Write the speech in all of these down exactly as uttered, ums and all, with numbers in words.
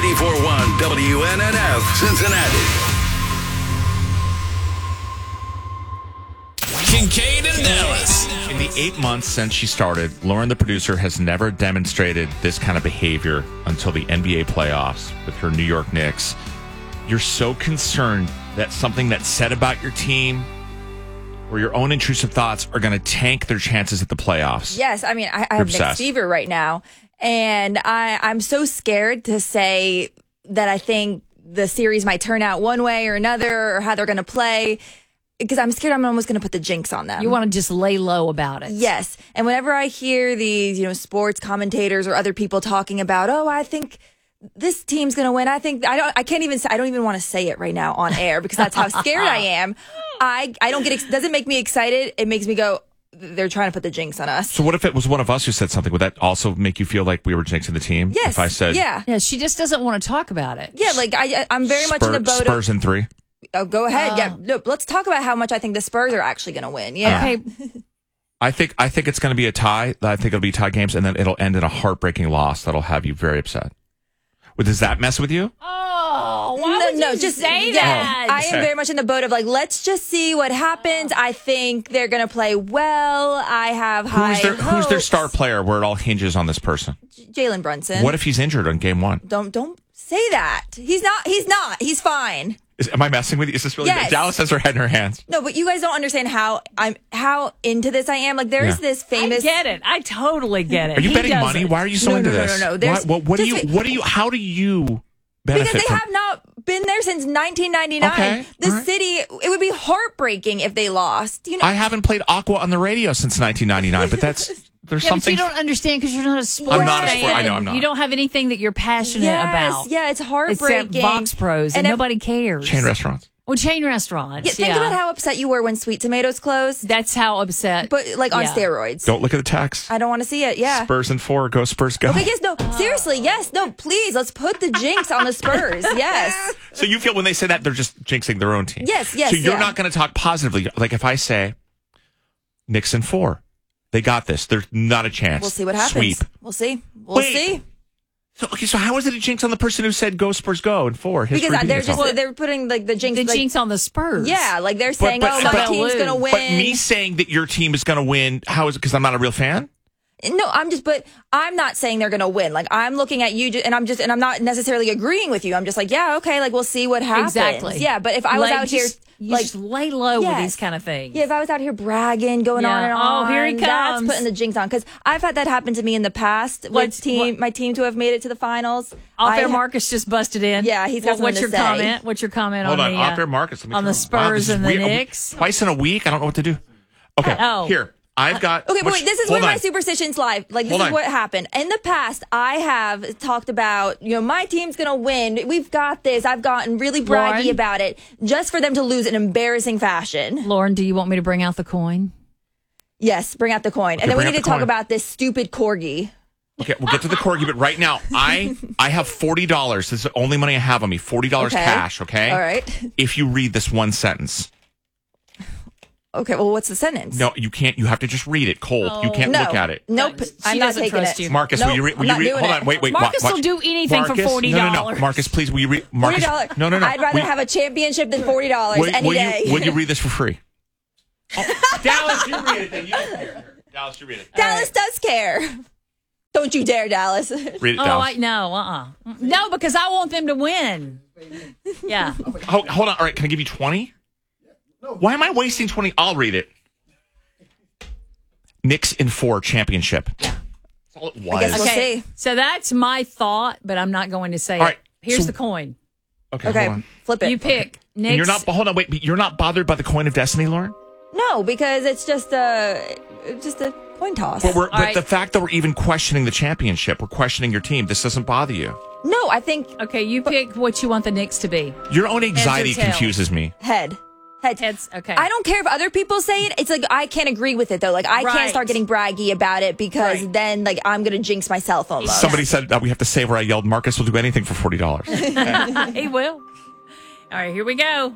ninety-four point one W N N F, Cincinnati. Kincaid and Dallas. In the eight months since she started, Lauren, the producer, has never demonstrated this kind of behavior until the N B A playoffs with her New York Knicks. You're so concerned that something that's said about your team or your own intrusive thoughts are going to tank their chances at the playoffs. Yes, I mean, I, I have Nick fever right now, and I, I'm so scared to say that I think the series might turn out one way or another or how they're going to play. Because I'm scared I'm almost going to put the jinx on them. You want to just lay low about it. Yes. And whenever I hear these, you know, sports commentators or other people talking about, oh, I think this team's going to win. I think I don't, I can't even say, I don't even want to say it right now on air because that's how scared I am. I, I don't get, ex- doesn't make me excited. It makes me go, they're trying to put the jinx on us. So what if it was one of us who said something? Would that also make you feel like we were jinxing the team? Yes. If I said, yeah. Yeah, she just doesn't want to talk about it. Yeah. Like I, I'm very Spurs, much in the boat Spurs of. in three. Oh, go ahead. Oh. Yeah. No, let's talk about how much I think the Spurs are actually going to win. Yeah. Okay. I think I think it's going to be a tie. I think it'll be tie games, and then it'll end in a heartbreaking loss that'll have you very upset. Well, does that mess with you? Oh, why no, would no, you just say yeah, that? I am very much in the boat of like, let's just see what happens. I think they're going to play well. I have high Who's their hopes. Who's their star player? Where it all hinges on this person. J- Jalen Brunson. What if he's injured on game one? Don't don't say that. He's not. He's not. He's fine. Is, am I messing with you? Is this really? Yes. Dallas has her head in her hands. No, but you guys don't understand how I'm how into this I am. Like there's Yeah. this famous. I get it. I totally get it. Are you He betting doesn't. money? Why are you so No, into no, no, this? no, no. Why, There's- what, what do you? just- What do you? How do you benefit Because they from? have not been there since nineteen ninety-nine. Okay, The all right. city, it would be heartbreaking if they lost. You know, I haven't played Aqua on the radio since nineteen ninety-nine, but that's there's Yeah, but something. you don't understand because you're not a sports I'm not a fan. sport- I know I'm not. You don't have anything that you're passionate yes, about. yeah, it's heartbreaking. Except Vox Pros, and, And if- nobody cares. Chain restaurants. Well, chain restaurants. Yeah, think yeah. about how upset you were when Sweet Tomatoes closed, That's how upset. but like on Yeah. steroids. Don't look at the text. I don't want to see it. Yeah. Spurs in four. Go Spurs. Go. Okay, yes, no, seriously, yes, no, please, let's put the jinx on the Spurs. Yes. So you feel when they say that they're just jinxing their own team. Yes, yes, So you're yeah. not going to talk positively. Like if I say Knicks in four, they got this. There's not a chance. We'll see what happens. Sweep. We'll see. We'll Wait. see. So okay, so how is it a jinx on the person who said go Spurs go in four? History Because they're repeats just itself. they're putting like the jinx. the like, jinx on the Spurs. Yeah, like they're saying, but- oh, but- my team's but- gonna win. But me saying that your team is going to win, how is it? Because I'm not a real fan. No, I'm just, but I'm not saying they're going to win. Like, I'm looking at you, ju- and I'm just, and I'm not necessarily agreeing with you. I'm just like, yeah, okay, like, we'll see what happens. Exactly. Yeah, but if I was Like, out here, just, you like, just lay low with Yes. these kind of things. yeah, if I was out here bragging, going Yeah. on and Oh, on, here he that's comes. putting the jinx on. Because I've had that happen to me in the past with What's- team, what- my team to have made it to the finals. Off I air, ha- Marcus just busted in. Yeah, he's got Well, What's something your to say. comment? What's your comment Hold on, on, the off uh, air Marcus. Let me on the turn- wow, Spurs this is and the weird. Knicks? Twice in a week. I don't know what to do. Okay, Oh. here I've got. Okay, but which- wait, this is hold where my on. superstitions lie. Like, this Hold is on. what happened. In the past, I have talked about, you know, my team's going to win. We've got this. I've gotten really braggy Lauren? about it just for them to lose in embarrassing fashion. Lauren, do you want me to bring out the coin? Yes, bring out the coin. Okay, and then we bring need out to the talk coin. about this stupid corgi. Okay, we'll get to the corgi, but right now, I I have forty dollars. This is the only money I have on me. Forty dollars Okay. cash. Okay. All right. If you read this one sentence, Okay, well, what's the sentence? no, you can't. You have to just read it cold. You can't No. look at it. Nope. She I'm not doesn't taking trust it. you. Marcus, Nope, will you read? I'm Will you not read? doing Hold it. on. Wait, wait. Marcus watch. will do anything for Marcus, forty No, no, dollars. no. Marcus, please, will you read? Marcus, forty dollars. no, no, no. I'd rather Will- have a championship than forty dollars will, any will day. You, will you read this for free? Oh, Dallas, you read it. Then you don't care. Dallas, you read it. Dallas does care. Don't you dare, Dallas. Read it, Oh, Dallas. I, no, uh-uh. No, because I want them to win. Yeah. Hold, hold on. All right, can I give you twenty? Why am I wasting twenty? I'll read it. Knicks in four championship. That's all it was. guess we'll Okay, see. so that's my thought, but I'm not going to say All right, it. Here's so- the coin. Okay, Okay, hold on. flip it. You pick. And Knicks. you're not. Hold on. Wait. but You're not bothered by the coin of destiny, Lauren? No, because it's just a just a coin toss. But, we're, but right. the fact that we're even questioning the championship, we're questioning your team. This doesn't bother you. No, I think Okay, you pick what you want the Knicks to be. Your own anxiety Heads or tails? confuses me. head. Head. Heads. Okay. I don't care if other people say it. It's like I can't agree with it though. Like I Right. can't start getting braggy about it because Right. then like I'm gonna jinx myself almost. Somebody said that we have to say where I yelled, Marcus will do anything for forty dollars. He will. All right, here we go.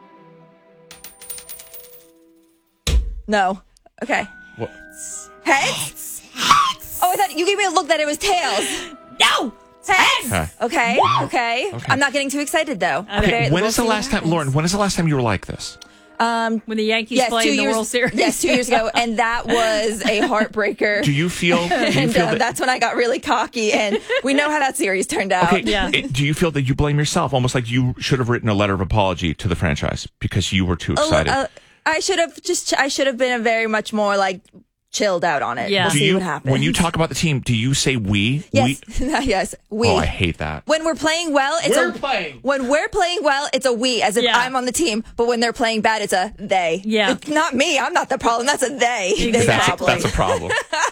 No. Okay. What? Heads. Oh, I thought you gave me a look that it was tails. No. Hex. Okay. Okay. Okay. Okay. I'm not getting too excited though. Okay, Very- when we'll is the see what last time, happens. Lauren, when is the last time you were like this? Um, When the Yankees yes, played two in the years, World Series. Yes, two years ago, and that was a heartbreaker. Do you feel, do you and feel uh, that, that's when I got really cocky, and we know how that series turned out. okay, Yeah. it- do you feel that you blame yourself, almost like you should have written a letter of apology to the franchise because you were too A li- excited? uh, I should have just. I should have been a very much more like chilled out on it. Yeah. We'll do see you, what happens. when you talk about the team, do you say we? yes, We? yes, we. Oh, I hate that. When we're playing well, it's We're a playing. When we're playing well, it's a we, as if Yeah. I'm on the team. But when they're playing bad, it's a they. Yeah. It's not me. I'm not the problem. That's a they. They That's a, problem. that's a problem.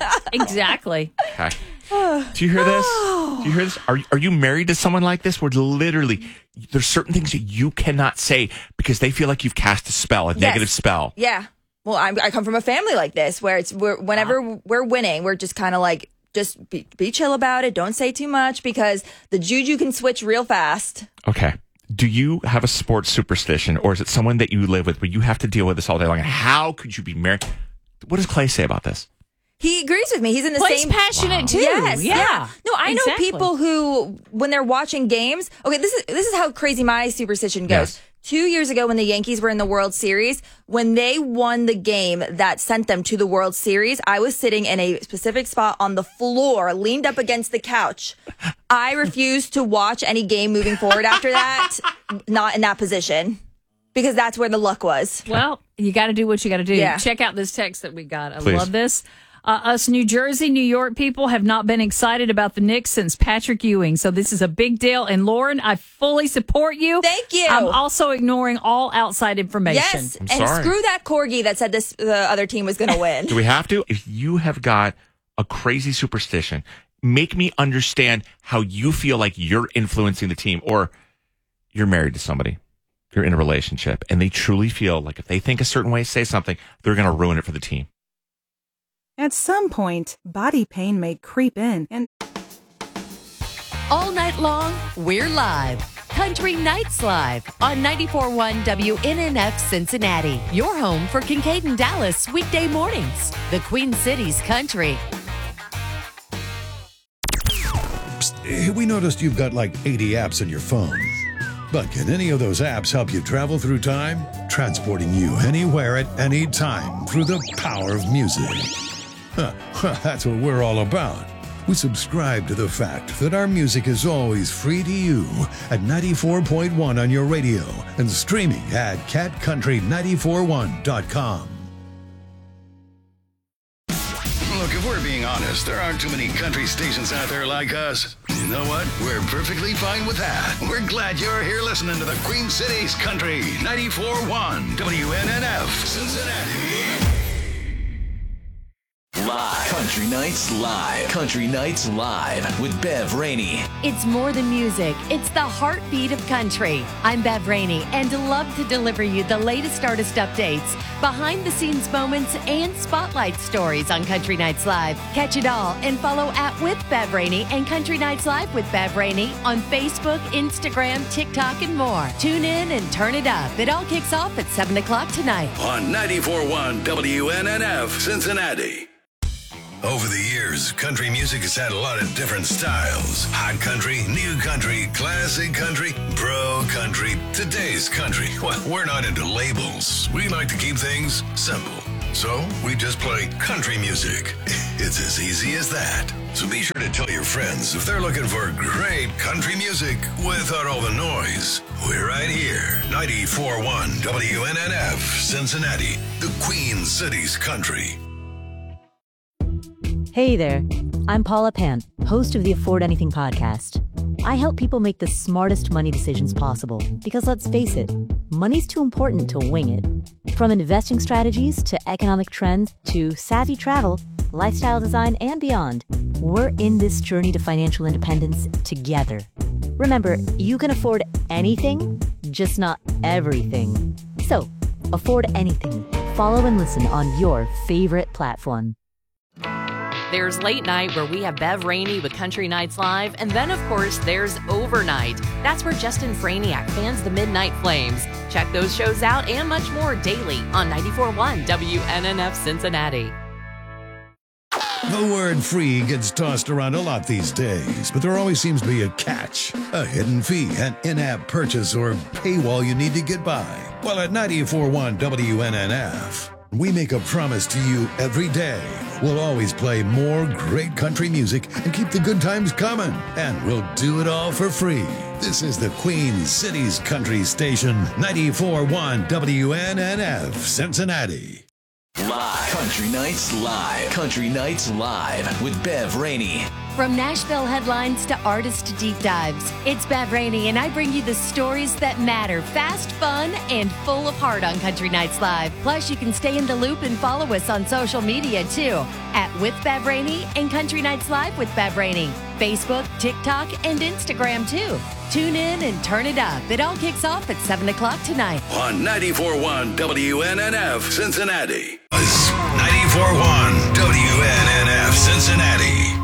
Exactly. Okay. Do you hear this? Do you hear this? Are, are you married to someone like this where literally there's certain things that you cannot say because they feel like you've cast a spell, a Yes. negative spell? Yeah. Well, I'm, I come from a family like this where it's we're, whenever we're winning, we're just kind of like just be, be chill about it. Don't say too much because the juju can switch real fast. Okay. Do you have a sports superstition or is it someone that you live with where you have to deal with this all day long? How could you be married? What does Clay say about this? He agrees with me. He's in the Clay's same. passionate Wow. too. Yes, yeah. yeah. No, I know Exactly. people who, when they're watching games, okay, this is this is how crazy my superstition goes. Yes. Two years ago, when the Yankees were in the World Series, when they won the game that sent them to the World Series, I was sitting in a specific spot on the floor, leaned up against the couch. I refused to watch any game moving forward after that, not in that position, because that's where the luck was. Well, you got to do what you got to do. Yeah. Check out this text that we got. I Please. love this. Uh, us New Jersey, New York people have not been excited about the Knicks since Patrick Ewing. So this is a big deal. And Lauren, I fully support you. Thank you. I'm also ignoring all outside information. Yes, I'm and sorry. screw that corgi that said this the other team was going to win. Do we have to? If you have got a crazy superstition, make me understand how you feel like you're influencing the team or you're married to somebody. You're in a relationship and they truly feel like if they think a certain way, say something, they're going to ruin it for the team. At some point, body pain may creep in, and All night long, we're live. Country Nights Live on ninety-four point one W N N F Cincinnati. Your home for Kincaid and Dallas weekday mornings. The Queen City's country. Psst, we noticed you've got like eighty apps on your phone. But can any of those apps help you travel through time? Transporting you anywhere at any time through the power of music. Huh, that's what we're all about. We subscribe to the fact that our music is always free to you at ninety-four point one on your radio and streaming at cat country nine four one dot com. Look, if we're being honest, there aren't too many country stations out there like us. You know what? We're perfectly fine with that. We're glad you're here listening to the Queen City's Country ninety-four point one W N N F Cincinnati. Live. Country Nights Live. Country Nights Live with Bev Rainey. It's more than music. It's the heartbeat of country. I'm Bev Rainey and love to deliver you the latest artist updates, behind the scenes moments, and spotlight stories on Country Nights Live. Catch it all and follow at With Bev Rainey and Country Nights Live with Bev Rainey on Facebook, Instagram, TikTok, and more. Tune in and turn it up. It all kicks off at seven o'clock tonight. On ninety-four point one W N N F Cincinnati. Over the years, country music has had a lot of different styles. Hot country, new country, classic country, pro country, today's country. Well, we're not into labels. We like to keep things simple. So we just play country music. It's as easy as that. So be sure to tell your friends if they're looking for great country music without all the noise. We're right here, ninety-four point one W N N F Cincinnati, the Queen City's country. Hey there, I'm Paula Pant, host of the Afford Anything podcast. I help people make the smartest money decisions possible because let's face it, money's too important to wing it. From investing strategies to economic trends to savvy travel, lifestyle design, and beyond, we're in this journey to financial independence together. Remember, you can afford anything, just not everything. So, afford anything. Follow and listen on your favorite platform. There's Late Night, where we have Bev Rainey with Country Nights Live. And then, of course, there's Overnight. That's where Justin Franiak fans the Midnight Flames. Check those shows out and much more daily on ninety-four point one W N N F Cincinnati. The word free gets tossed around a lot these days, but there always seems to be a catch. A hidden fee, an in-app purchase, or paywall you need to get by. Well, at ninety-four point one W N N F, we make a promise to you every day. We'll always play more great country music and keep the good times coming. And we'll do it all for free. This is the Queen City's country station, ninety-four point one W N N F, Cincinnati. Live. Country Nights Live. Country Nights Live with Bev Rainey. From Nashville headlines to artist deep dives, it's Bev Rainey, and I bring you the stories that matter. Fast, fun, and full of heart on Country Nights Live. Plus, you can stay in the loop and follow us on social media, too, at With Bev Rainey and Country Nights Live with Bev Rainey. Facebook, TikTok, and Instagram, too. Tune in and turn it up. It all kicks off at seven o'clock tonight. On ninety-four point one W N N F, Cincinnati. ninety-four point one W N N F, Cincinnati.